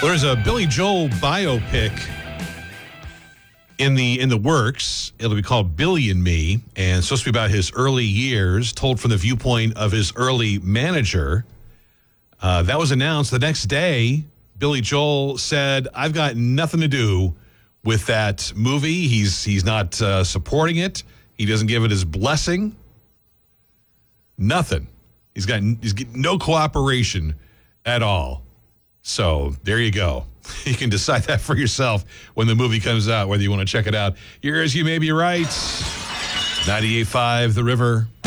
Well, there's a Billy Joel biopic in the works. It'll be called Billy and Me, and it's supposed to be about his early years, told from the viewpoint of his early manager. That was announced the next day. Billy Joel said, "I've got nothing to do with that movie. He's not supporting it. He doesn't give it his blessing. Nothing. He's getting no cooperation at all." So there you go. You can decide that for yourself when the movie comes out, whether you want to check it out. Yours, you may be right. 98.5 The River.